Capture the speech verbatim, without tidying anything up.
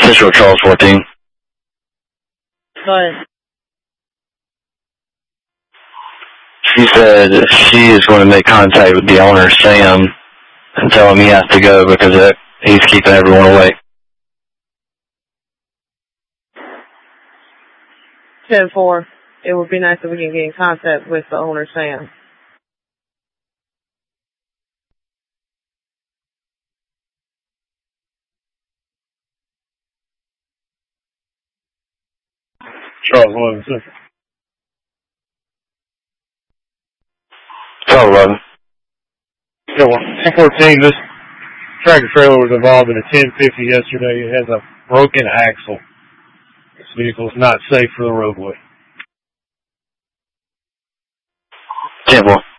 Central Charles fourteen. Go ahead. She said she is going to make contact with the owner, Sam, and tell him he has to go because uh, he's keeping everyone awake. ten four. It would be nice if we can get in contact with the owner, Sam. Charles eleven Central. Charles eleven. Yeah, well, ten fourteen, this tractor trailer was involved in a ten fifty yesterday. It has a broken axle. This vehicle is not safe for the roadway. ten four.